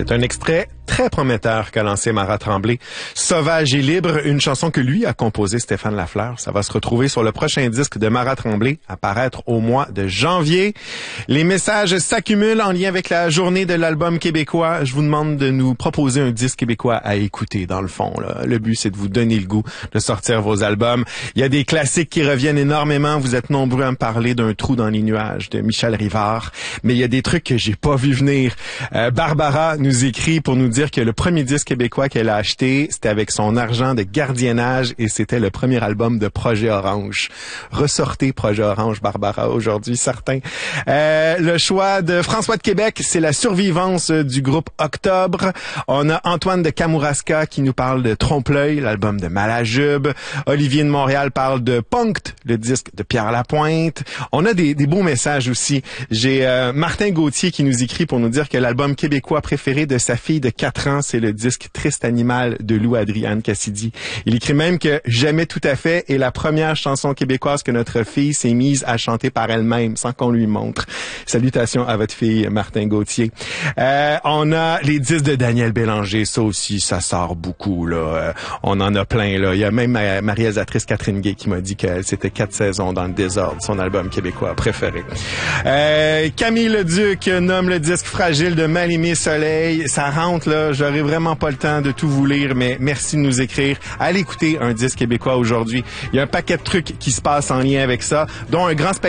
C'est un extrait très prometteur qu'a lancé Mara Tremblay. Sauvage et libre, une chanson que lui a composée Stéphane Lafleur. Ça va se retrouver sur le prochain disque de Mara Tremblay, à paraître au mois de janvier. Les messages s'accumulent en lien avec la journée de l'album québécois. Je vous demande de nous proposer un disque québécois à écouter, dans le fond, là. Le but, c'est de vous donner le goût de sortir vos albums. Il y a des classiques qui reviennent énormément. Vous êtes nombreux à me parler d'un trou dans les nuages de Michel Rivard. Mais il y a des trucs que j'ai pas vu venir. Barbara nous écrit pour nous dire que le premier disque québécois qu'elle a acheté, c'était avec son argent de gardiennage et c'était le premier album de Projet Orange. Ressortez Projet Orange, Barbara, aujourd'hui, certain. Le choix de François de Québec, c'est la survivance du groupe Octobre. On a Antoine de Kamouraska qui nous parle de Trompe-l'œil, l'album de Malajube. Olivier de Montréal parle de Punkt, le disque de Pierre Lapointe. On a des beaux messages aussi. J'ai Martin Gauthier qui nous écrit pour nous dire que l'album québécois préféré de sa fille de 4 ans, c'est le disque Triste Animal de Lou Adrienne Cassidy. Il écrit même que Jamais tout à fait est la première chanson québécoise que notre fille s'est mise à chanter par elle-même sans qu'on lui montre. Salutations à votre fille, Martin Gauthier. On a les disques de Daniel Bélanger. Ça aussi, ça sort beaucoup, là. On en a plein, là. Il y a même ma réalisatrice Catherine Gay qui m'a dit que c'était 4 saisons dans le désordre, son album québécois préféré. Camille Leduc nomme le disque Fragile de Mal-Aimé Soleil. Ça rentre, là. J'aurai vraiment pas le temps de tout vous lire, mais merci de nous écrire. Allez écouter un disque québécois aujourd'hui. Il y a un paquet de trucs qui se passent en lien avec ça, dont un grand spectacle